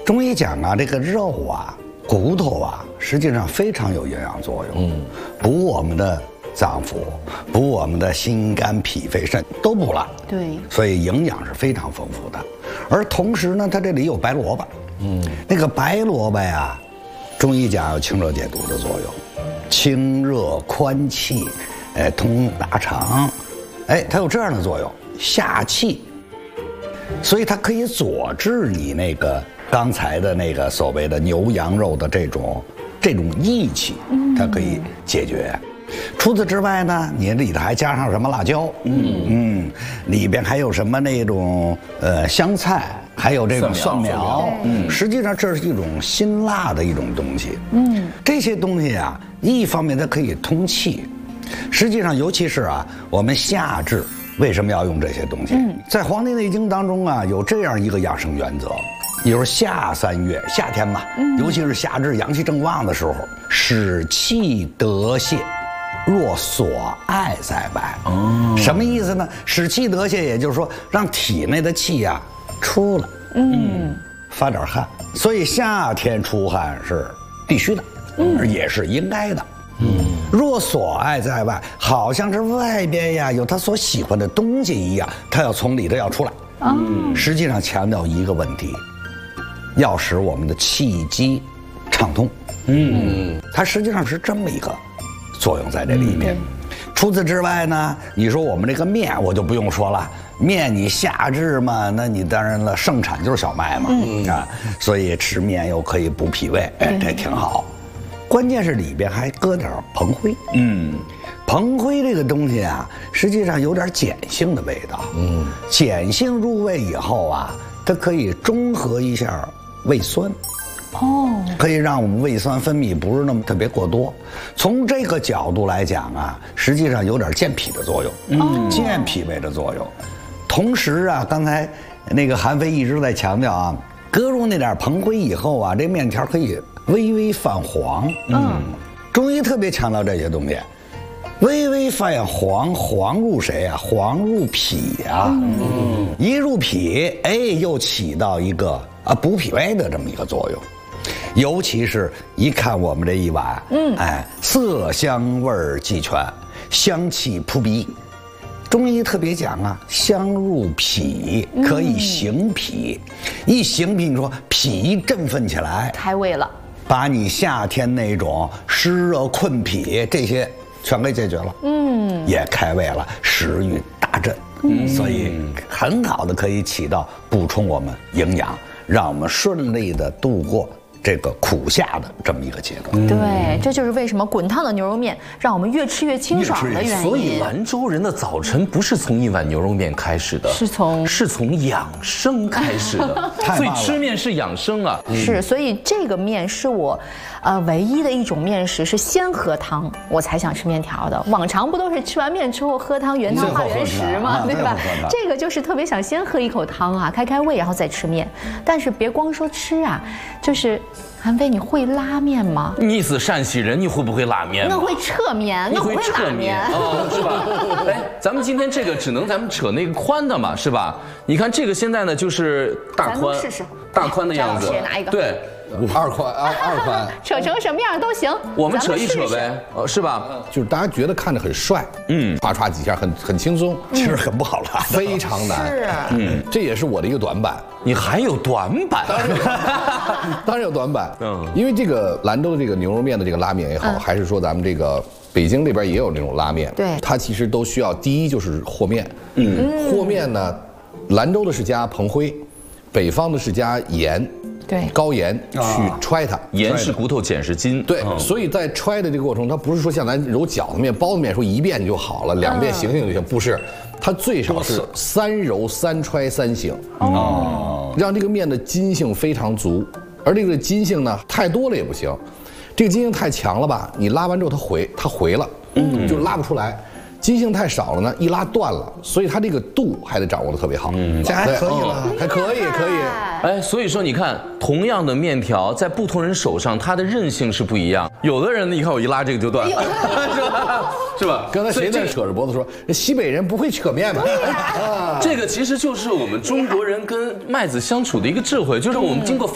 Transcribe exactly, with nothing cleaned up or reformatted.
中医讲啊，这个肉啊、骨头啊，实际上非常有营养作用，嗯，补我们的脏腑，补我们的心肝脾肺肾都补了， 对， 所以营养是非常丰富的。而同时呢，它这里有白萝卜，嗯，那个白萝卜呀，中医讲有清热解毒的作用，清热宽气，哎，通大肠，哎，它有这样的作用，下气，所以它可以佐治你那个刚才的那个所谓的牛羊肉的这种这种益气，它可以解决。除此之外呢，你里头还加上什么辣椒，嗯嗯，里边还有什么那种呃香菜，还有这种蒜苗，嗯，实际上这是一种辛辣的一种东西，嗯，这些东西啊，一方面它可以通气，实际上尤其是啊，我们夏至为什么要用这些东西？嗯，在《黄帝内经》当中啊，有这样一个养生原则，也就是夏三月，夏天嘛，嗯，尤其是夏至阳气正旺的时候，使气得泄。若所爱在外，哦，什么意思呢？使气得泄，也就是说让体内的气呀、啊、出来，嗯，发点汗。所以夏天出汗是必须的，嗯，也是应该的。嗯，若所爱在外，好像是外边呀有他所喜欢的东西一样，他要从里头要出来。嗯，实际上强调一个问题，要使我们的气机畅通。嗯，它实际上是这么一个作用在这里面。除此之外呢，你说我们这个面，我就不用说了，面你夏至嘛，那你当然了，盛产就是小麦嘛，嗯啊，所以吃面又可以补脾胃，哎，这挺好。关键是里边还搁点蓬灰，嗯，蓬灰这个东西啊，实际上有点碱性的味道，嗯，碱性入胃以后啊，它可以中和一下胃酸。哦，可以让我们胃酸分泌不是那么特别过多。从这个角度来讲啊，实际上有点健脾的作用，嗯，健脾胃的作用。同时啊，刚才那个韩非一直在强调啊，搁入那点蓬灰以后啊，这面条可以微微泛黄。嗯，中医特别强调这些东西，微微泛黄，黄入谁啊？黄入脾啊。嗯，一入脾，哎，又起到一个啊补脾胃的这么一个作用。尤其是一看我们这一碗，嗯，哎，色香味儿俱全，香气扑鼻。中医特别讲啊，香入脾可以行脾，嗯、一行脾，你说脾一振奋起来， 开胃了， 把你夏天那种湿热困脾这些全给解决了，嗯，也开胃了，食欲大振，嗯，所以很好的可以起到补充我们营养，让我们顺利的度过这个苦夏的这么一个阶段。 对，这就是为什么滚烫的牛肉面让我们越吃越清爽的原因。 所以兰州人的早晨不是从一碗牛肉面开始的， 是从是从养生开始的。所以吃面是养生啊。 是，所以这个面是我，呃，唯一的一种面食是先喝汤我才想吃面条的。往常不都是吃完面之后喝汤原汤化原食吗？对吧？这个就是特别想先喝一口汤啊，开开胃，然后再吃面。但是别光说吃啊，就是。韩非，你会拉面吗？ 你是陕西人，你会不会拉面？ 我会扯面，我会拉面， 哦，是吧？哎，咱们今天这个只能咱们扯那个宽的嘛，是吧？你看这个现在呢就是大宽， 试试大宽的样子。 拿一个。 对。 二宽二二宽， 扯成什么样都行， 我们扯一扯呗，呃，是吧？ 就是大家觉得看着很帅，嗯，唰唰几下很很轻松， 其实很不好拉， 非常难。 是， 嗯，这也是我的一个短板。 你还有短板？ 当然有短板，嗯，因为这个兰州的这个牛肉面的这个拉面也好，还是说咱们这个北京这边也有这种拉面， 对， 它其实都需要第一就是和面，嗯，和面呢，兰州的是加蓬灰，北方的是加盐。 对， 高盐去揣它， 盐是骨头，碱是筋。 对，所以在揣的这个过程，它不是说像咱揉饺子面、包子面说一遍就好了，两遍醒醒就行，不是，它最少是三揉、三揣、三醒，哦，让这个面的筋性非常足，而这个筋性呢太多了也不行，这个筋性太强了吧，你拉完之后它回，它回了，嗯，就拉不出来。筋性太少了呢，一拉断了，所以它这个度还得掌握的特别好。嗯， 这还可以了， 还可以，可以。 哎，所以说你看，同样的面条，在不同人手上，它的韧性是不一样。有的人，你看我一拉这个就断了，是吧？是吧？ 刚才谁在扯着脖子说，西北人不会扯面吧？ 这个其实就是我们中国人跟麦子相处的一个智慧，就是我们经过反。